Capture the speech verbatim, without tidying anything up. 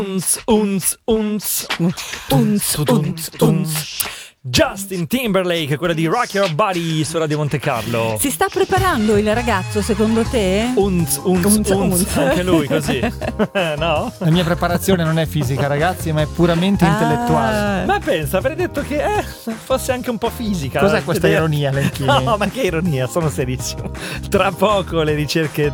Unz, unz, unz, unz, unz, unz. Justin Timberlake, quella di Rock Your Body su Radio Monte Carlo. Si sta preparando il ragazzo, secondo te? Unz, unz, unz, unz. Anche lui così. No? La mia preparazione non è fisica, ragazzi, ma è puramente Ah. intellettuale. Ma pensa, avrei detto che eh, fosse anche un po' fisica. Cos'è questa Ed è- ironia, Lenchini? No, ma che ironia, sono serissimo. Tra poco le ricerche